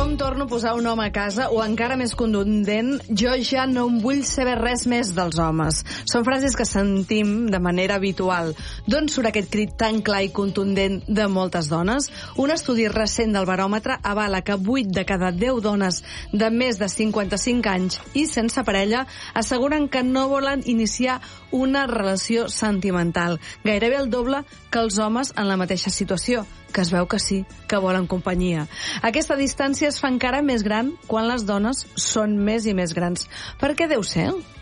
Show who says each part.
Speaker 1: No em torno a posar un home a casa, o encara més contundent, jo ja no em vull saber res més dels homes. Són frases que sentim de manera habitual. D'on surt aquest crit tan clar i contundent de moltes dones? Un estudi recent del Baròmetre avala que 8 de cada 10 dones de més de 55 anys i sense parella asseguren que no volen iniciar una relació sentimental. Gairebé el doble que els homes en la mateixa situació, que es veu que sí, que volen companyia. Aquesta distància es fa encara més gran quan les dones són més i més grans. Per què deu ser?